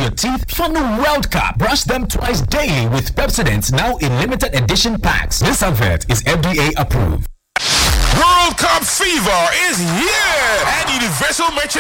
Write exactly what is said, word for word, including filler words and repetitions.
your teeth for the World Cup. Brush them twice daily with Pepsodent, now in limited edition packs. This advert is F D A approved. World Cup fever is here, and Universal Merchandise